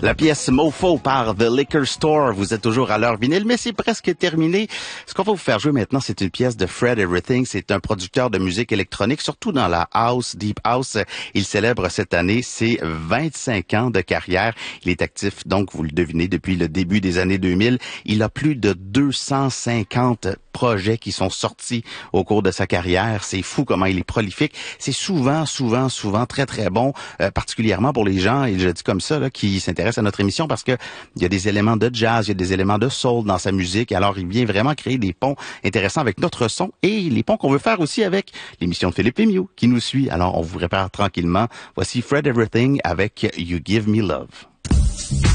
La pièce Mofo par The Liquor Store. Vous êtes toujours à l'heure vinyle, mais c'est presque terminé. Ce qu'on va vous faire jouer maintenant, c'est une pièce de Fred Everything. C'est un producteur de musique électronique, surtout dans la house, deep house. Il célèbre cette année ses 25 ans de carrière. Il est actif, donc, vous le devinez, depuis le début des années 2000. Il a plus de 250 projets qui sont sortis au cours de sa carrière. C'est fou comment il est prolifique. C'est souvent très, très bon, particulièrement pour les gens, et je le dis comme ça, là, qui s'intéressent à notre émission parce que il y a des éléments de jazz, il y a des éléments de soul dans sa musique. Alors, il vient vraiment créer des ponts intéressants avec notre son et les ponts qu'on veut faire aussi avec l'émission de Philippe Lemieux qui nous suit. Alors, on vous prépare tranquillement. Voici Fred Everything avec You Give Me Love.